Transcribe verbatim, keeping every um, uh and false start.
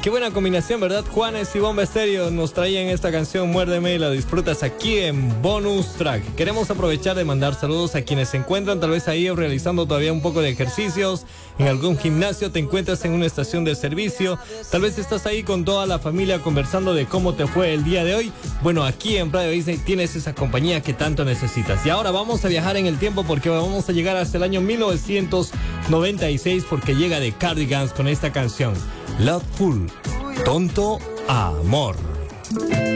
Qué buena combinación, ¿verdad? Juanes y Bomba Estéreo nos traían esta canción Muérdeme y la disfrutas aquí en Bonus Track. Queremos aprovechar de mandar saludos a quienes se encuentran tal vez ahí realizando todavía un poco de ejercicios, en algún gimnasio, te encuentras en una estación de servicio, tal vez estás ahí con toda la familia conversando de cómo te fue el día de hoy. Bueno, aquí en Radio Disney tienes esa compañía que tanto necesitas. Y ahora vamos a viajar en el tiempo porque vamos a llegar hasta el año mil novecientos noventa y seis porque llega The Cardigans con esta canción Loveful, Tonto Amor.